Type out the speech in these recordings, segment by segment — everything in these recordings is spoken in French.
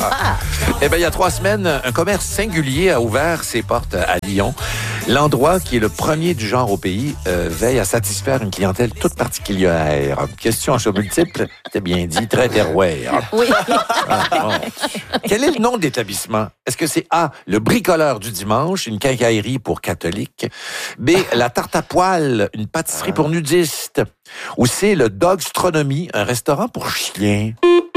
Eh bien, il y a 3 semaines, un commerce singulier a ouvert ses portes à Lyon. L'endroit, qui est le premier du genre au pays, veille à satisfaire une clientèle toute particulière. Question à choix multiple, c'était bien dit, très terroir. Oui. Quel est le nom de l'établissement? Est-ce que c'est A, le bricoleur du dimanche, une quincaillerie pour catholiques? B, la tarte à poêle, une pâtisserie pour nudistes? Ou C, le Dogstronomie, un restaurant pour chiens?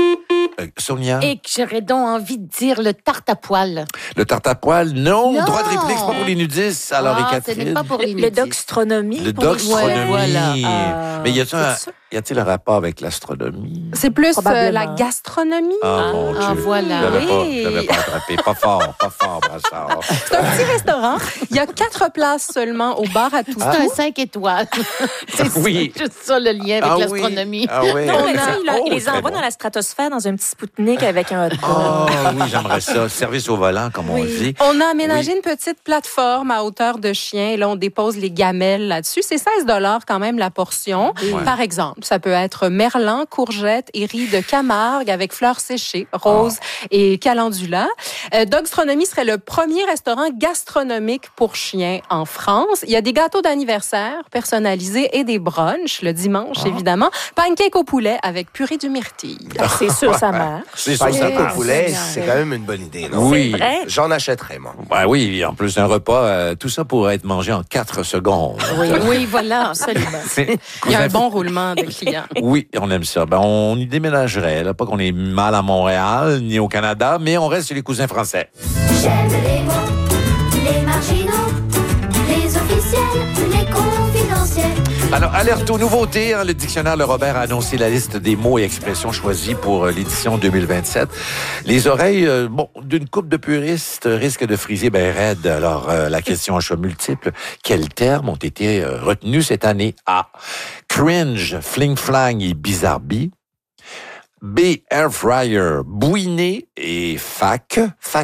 Sonia? Et que j'aurais donc envie de dire le tarte à poêle. Le tarte à poêle, non. Non. Droit de réplique, c'est pas pour les nudistes. Alors, Ce Catherine? n'est pas pour les Le nudistes. doxtronomie. Le pour les- dogstronomie. Ouais, voilà. Mais y a-t-il c'est ça. un rapport avec l'astronomie? C'est plus Probablement. la gastronomie. Ah, mon Dieu. voilà. Je l'avais pas attrapé. Pas fort, Brassard. C'est un petit restaurant. Il y a 4 places seulement au bar à tout. C'est un 5 étoiles. C'est Oui. juste ça le lien avec Ah oui. l'astronomie. Ah oui. Non, mais tu sais, il les très envoie bon. dans la stratosphère dans un petit Spoutnik avec un hot dog. Oh oui, j'aimerais ça. Service au volant, comme on dit. On a aménagé une petite plateforme à hauteur de chien. Et là, on dépose les gamelles là-dessus. C'est 16 $ quand même la portion. Ouais. Par exemple, ça peut être merlan, courgette et riz de Camargue avec fleurs séchées, roses et calendula. Dogstronomie serait le premier restaurant gastronomique pour chiens en France. Il y a des gâteaux d'anniversaire personnalisés et des brunchs le dimanche, évidemment. Pancake au poulet avec purée du myrtille. C'est sûr, ça marche. C'est sûr, ça Pancake au marche. poulet, Seigneur. c'est quand même une bonne idée, non? Oui. C'est vrai? J'en achèterais, moi. Ben oui, en plus d'un repas, tout ça pourrait être mangé en 4 secondes. Oui, voilà. Absolument. Il y a un bon roulement de clients. Oui, on aime ça. Ben, on y déménagerait. Là. Pas qu'on est mal à Montréal ni au Canada, mais on reste chez les cousins français. J'aime les mots, les marginaux, les officiels, les confidentiels. Alors, alerte aux nouveautés. Le dictionnaire Le Robert a annoncé la liste des mots et expressions choisis pour l'édition 2027. Les oreilles, d'une couple de puristes risquent de friser ben raide. Alors, la question à choix multiple, quels termes ont été retenus cette année? A. Cringe, fling-flang et bizarbi. B. Air fryer, bouiné et fac.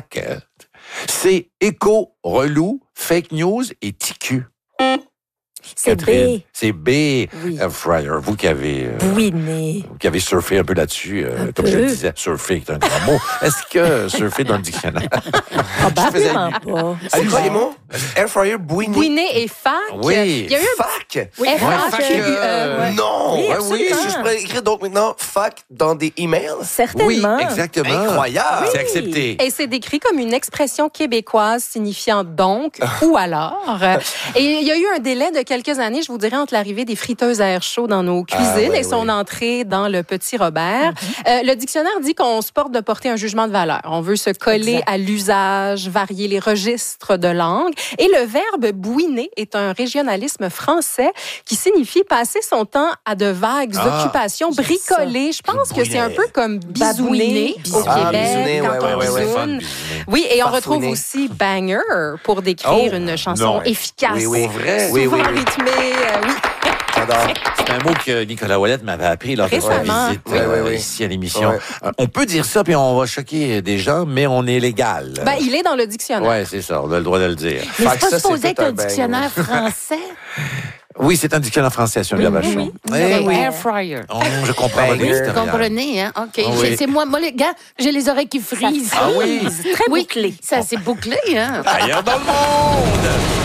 C. Écho, relou, fake news et ticu. C'est Catherine, B. c'est B. Oui. Air fryer. Vous qui avez surfé un peu là-dessus, comme je le disais, surfer est un grand mot. Est-ce que surfer dans le dictionnaire? Probablement pas. C'est quoi les mots? Air fryer, bouiné. Bouiné et fac. Oui. Il y a eu Fac? F-A-Q-U-E. Non! Oui, Ouais, absolument. Est-ce que je pourrais écrire donc maintenant fac dans des emails? Certainement. Oui, exactement. Incroyable! C'est accepté. Et c'est décrit comme une expression québécoise signifiant donc ou alors. Et il y a eu un délai de quelques années, je vous dirais, entre l'arrivée des friteuses à air chaud dans nos cuisines ouais, et son entrée dans le Petit Robert. Le dictionnaire dit qu'on se porte de porter un jugement de valeur. On veut se coller Exact. à l'usage, varier les registres de langue. Et le verbe bouiner est un régionalisme français qui signifie passer son temps à de vagues occupations, j'aime bricoler. Je pense que c'est un peu comme bisouner au Babouiner. Québec, bisouner, quand on ouais, C'est fun, bisoune. bisouner. Oui, et on Farfouiner. retrouve aussi banger pour décrire Oh, une chanson non. efficace. Oui, oui. Pour vrai? Oui, Souvent oui, oui. rythmée. Oui. J'adore. C'est un mot que Nicolas Ouellet m'avait appris lors de sa Récemment. visite Oui. ici à l'émission. Ouais. On peut dire ça, puis on va choquer des gens, mais on est légal. Ben, il est dans le dictionnaire. Oui, c'est ça, on a le droit de le dire. Mais Fait c'est que pas ça, supposé c'est être tout un un bang. dictionnaire français. Oui, c'est un dictionnaire français, sur Vachon. C'est Air fryer. Oh, je comprends votre Banger. Vous historial. comprenez, hein? OK. Ah oui. C'est moi, les gars, j'ai les oreilles qui frisent. Ah oui? Très Oui, bouclé. ça, c'est bouclé, hein? Ailleurs dans le monde!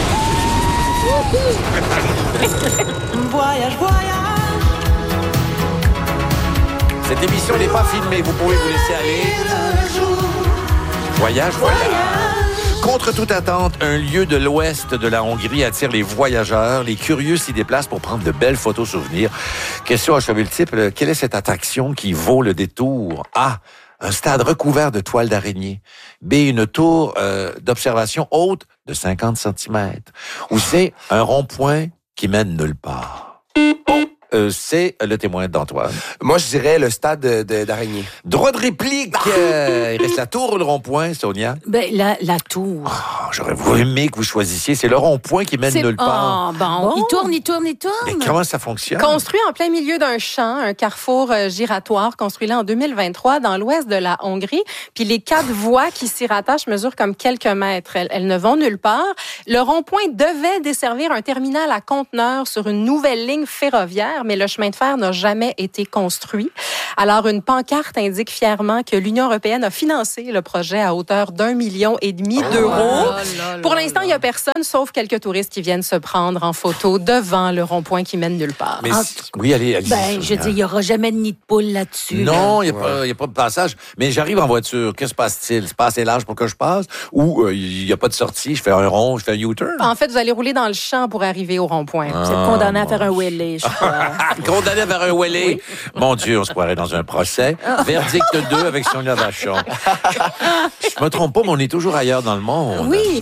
Voyage, voyage, Cette émission n'est pas filmée, vous pouvez vous laisser aller. Voyage. Contre toute attente, un lieu de l'ouest de la Hongrie attire les voyageurs. Les curieux s'y déplacent pour prendre de belles photos souvenirs. Question à choix multiple, quelle est cette attraction qui vaut le détour? A. Un stade recouvert de toiles d'araignée. B. Une tour d'observation haute de 50 cm. Ou C. Un rond-point qui mène nulle part. C'est le témoin d'Antoine. Moi, je dirais le stade d'araignée. Droit de réplique. Il reste la tour ou le rond-point, Sonia? Ben, la tour. Oh, j'aurais aimé que vous choisissiez. C'est le rond-point qui mène nulle part. Oh, bon, il tourne, il tourne, il tourne. Mais comment ça fonctionne? Construit en plein milieu d'un champ, un carrefour giratoire, construit là en 2023 dans l'ouest de la Hongrie. Puis les 4 voies qui s'y rattachent mesurent comme quelques mètres. Elles ne vont nulle part. Le rond-point devait desservir un terminal à conteneurs sur une nouvelle ligne ferroviaire, mais le chemin de fer n'a jamais été construit. Alors, une pancarte indique fièrement que l'Union européenne a financé le projet à hauteur d'1,5 million d'euros. Pour l'instant, il n'y a personne, sauf quelques touristes qui viennent se prendre en photo devant le rond-point qui mène nulle part. Mais oui, allez. Ben, je dis, il n'y aura jamais de nid de poule là-dessus. Non, il n'y a pas de passage. Mais j'arrive en voiture. Qu'est-ce qui se passe-t-il? C'est pas assez large pour que je passe? Ou il n'y a pas de sortie? Je fais un rond, je fais un U-turn? En fait, vous allez rouler dans le champ pour arriver au rond-point. Vous êtes condamné à faire un wheelie, je crois. Condamné vers un wheelie. Mon Dieu, on se croirait dans un procès. Verdict 2 avec Sonia Vachon. Je me trompe pas, mais on est toujours ailleurs dans le monde. Oui,